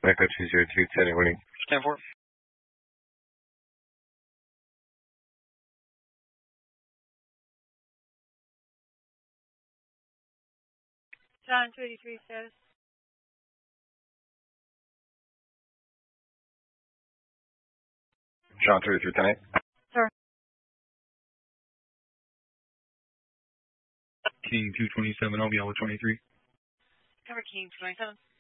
Echo 202, Teddy, what do you? Stand for it. John 283 status. John 283, tonight. Sir. King 227, I'll be on with 23. Cover King 227.